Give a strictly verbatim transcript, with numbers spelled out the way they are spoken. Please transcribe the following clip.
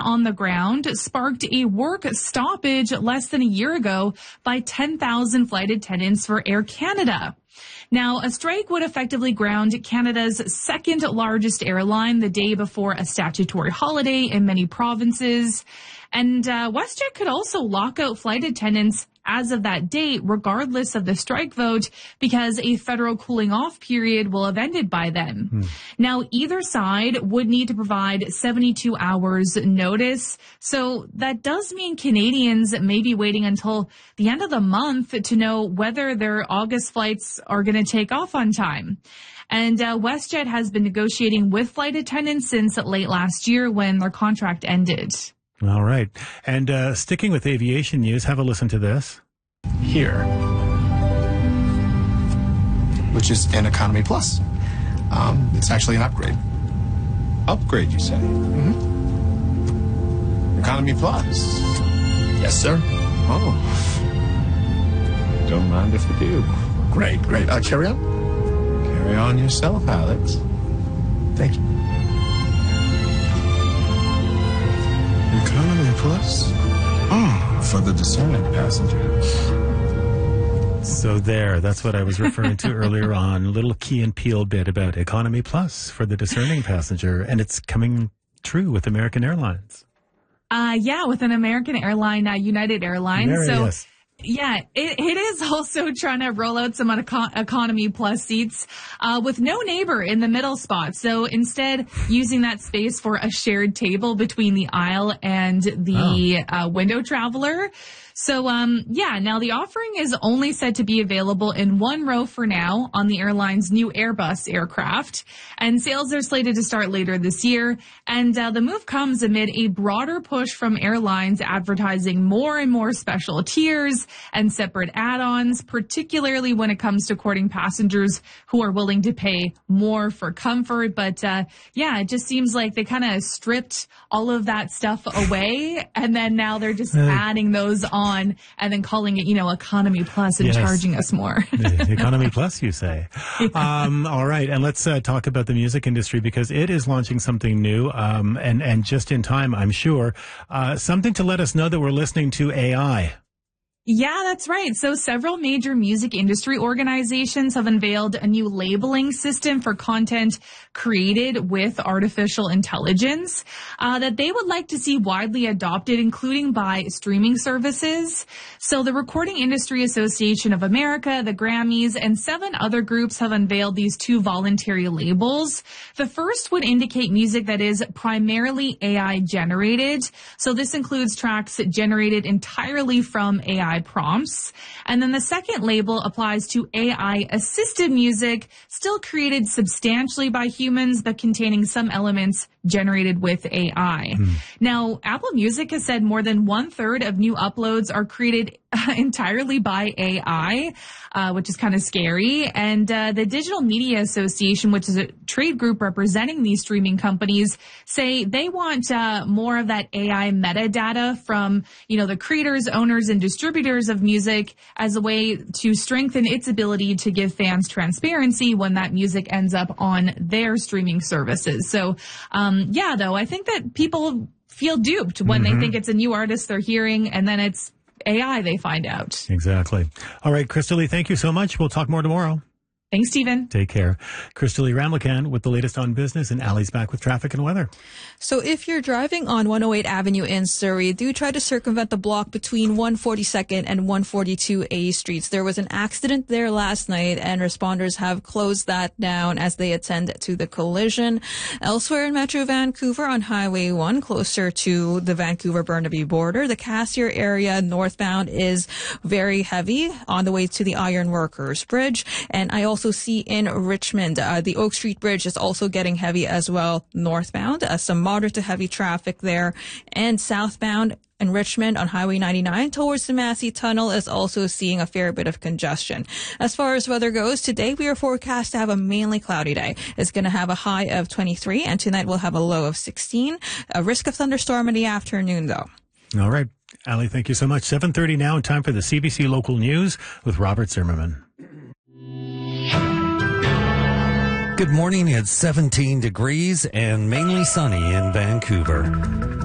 on the ground sparked a work stoppage less than a year ago by ten thousand flight attendants for Air Canada. Now, a strike would effectively ground Canada's second largest airline the day before a statutory holiday in many provinces. And uh, WestJet could also lock out flight attendants as of that date, regardless of the strike vote, because a federal cooling off period will have ended by then. Hmm. Now, either side would need to provide seventy-two hours notice. So that does mean Canadians may be waiting until the end of the month to know whether their August flights are going to take off on time. And uh, WestJet has been negotiating with flight attendants since late last year when their contract ended. All right. And uh, sticking with aviation news, have a listen to this. Here, which is an Economy Plus. Um, it's actually an upgrade. Upgrade, you say? Mm-hmm. Economy Plus. Yes, sir. Oh. Don't mind if I do. Great, great. Uh, carry on. Carry on yourself, Alex. Thank you. Economy Plus? Mm, for the discerning passenger. So there, that's what I was referring to earlier on. A little Key and Peele bit about Economy Plus for the discerning passenger. And it's coming true with American Airlines. Uh, yeah, with an American airline, uh, United Airlines. There, so. Yes. Yeah, it, it is also trying to roll out some econ- Economy Plus seats uh, with no neighbor in the middle spot. So instead, using that space for a shared table between the aisle and the oh. uh, window traveler. So, um, yeah, now the offering is only said to be available in one row for now on the airline's new Airbus aircraft, and sales are slated to start later this year. And uh, the move comes amid a broader push from airlines advertising more and more special tiers and separate add-ons, particularly when it comes to courting passengers who are willing to pay more for comfort. But, uh, yeah, it just seems like they kind of stripped all of that stuff away, and then now they're just adding those on. On and then calling it, you know, Economy Plus and yes. charging us more. Economy Plus, you say. Yeah. Um, all right. And let's uh, talk about the music industry because it is launching something new um, and, and just in time, I'm sure. Uh, something to let us know that we're listening to A I. Yeah, that's right. So several major music industry organizations have unveiled a new labeling system for content created with artificial intelligence uh, that they would like to see widely adopted, including by streaming services. So the Recording Industry Association of America, the Grammys, and seven other groups have unveiled these two voluntary labels. The first would indicate music that is primarily A I generated. So this includes tracks generated entirely from A I prompts. And then the second label applies to A I assisted music, still created substantially by humans, but containing some elements generated with A I. Hmm. Now, Apple Music has said more than one third of new uploads are created entirely by A I, uh, which is kind of scary. And uh, the Digital Media Association, which is a trade group representing these streaming companies, say they want uh, more of that A I metadata from, you know, the creators, owners, and distributors of music as a way to strengthen its ability to give fans transparency when that music ends up on their streaming services. So, um, yeah, though, I think that people feel duped when mm-hmm. they think it's a new artist they're hearing and then it's A I they find out. Exactly. All right, Crystalie, thank you so much. We'll talk more tomorrow. Thanks, Stephen. Take care. Crystalie Ramlakan with the latest on business, and Allie's back with traffic and weather. So if you're driving on one oh eight Avenue in Surrey, do try to circumvent the block between one forty-second and one forty-two A Streets. There was an accident there last night, and responders have closed that down as they attend to the collision. Elsewhere in Metro Vancouver on Highway one, closer to the Vancouver-Burnaby border, the Cassiar area northbound is very heavy on the way to the Iron Workers Bridge. And I also see in Richmond, uh, the Oak Street Bridge is also getting heavy as well northbound. Uh, some moderate to heavy traffic there. And southbound in Richmond on Highway ninety-nine towards the Massey Tunnel is also seeing a fair bit of congestion. As far as weather goes, today we are forecast to have a mainly cloudy day. It's going to have a high of twenty-three, and tonight we'll have a low of sixteen. A risk of thunderstorm in the afternoon, though. All right. Allie, thank you so much. seven thirty now, time for the C B C Local News with Robert Zimmerman. Good morning. It's seventeen degrees and mainly sunny in Vancouver.